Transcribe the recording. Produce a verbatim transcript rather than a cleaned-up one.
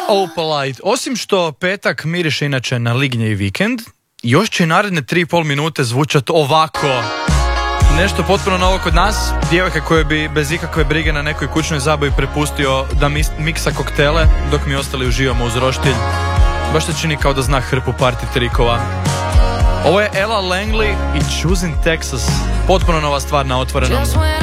Opalite. Osim što petak miriše inače na lignje i vikend, još će naredne tri i pol minute zvučat ovako. Nešto potpuno novo kod nas, djevojka koje bi bez ikakve brige na nekoj kućnoj zabavi prepustio da miksa koktele dok mi ostali uživamo uz roštilj. Baš se čini kao da zna hrpu party trikova. Ovo je Ella Langley i Choosing Texas, potpuno nova stvar na Otvorenom.